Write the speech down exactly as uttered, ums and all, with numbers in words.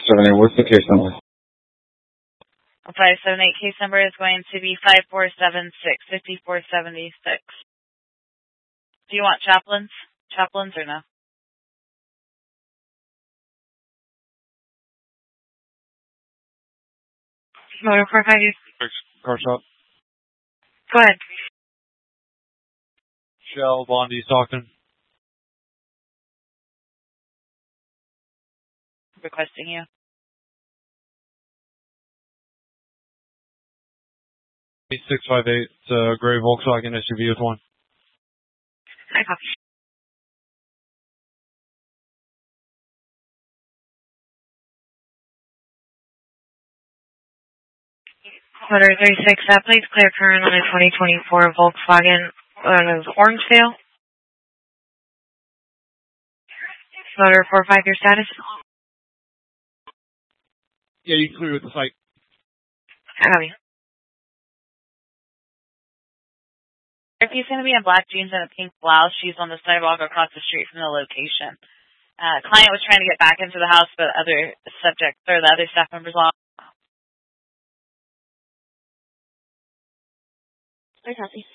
seven eight, what's the case number? five seven eight case number is going to be five four seven six, five four seven six. Do you want chaplains? Chaplains or no? Motor four five. Car shop. Go ahead. Shell, Bondi, Stockton. Requesting you. six five eight, it's a gray Volkswagen S U V with one. I copy. Motor thirty-six, that plate's clear current on a twenty twenty-four Volkswagen uh, Orangedale. Motor four five, your status? Yeah, you can clear with the site. I copy. If he's going to be in black jeans and a pink blouse, she's on the sidewalk across the street from the location. Uh, client was trying to get back into the house, but other subjects, or the other staff members lost. I copy.